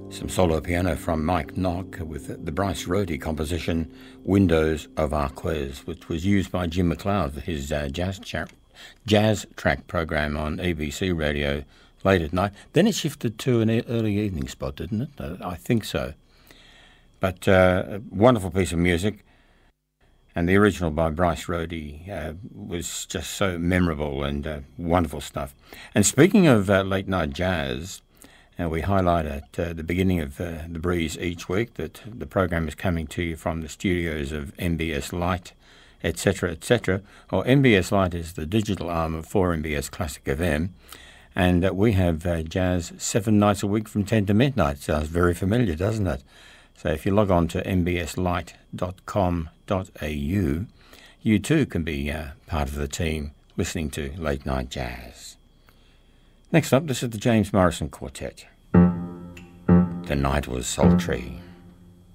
Some solo piano from Mike Nock with the Bryce Rohde composition Windows of Arquez, which was used by Jim McLeod for his jazz track program on ABC Radio late at night. Then it shifted to an early evening spot, didn't it? I think so. But a wonderful piece of music. And the original by Bryce Rohde was just so memorable and wonderful stuff. And speaking of late night jazz, we highlight at the beginning of The Breeze each week that the program is coming to you from the studios of MBS Lite, etc., etc. Or MBS Lite is the digital arm of 4MBS Classic FM. And we have jazz 7 nights a week from 10 to midnight. Sounds very familiar, doesn't it? So if you log on to mbslite.com.au, you too can be part of the team listening to Late Night Jazz. Next up, this is the James Morrison Quartet. The Night Was Sultry.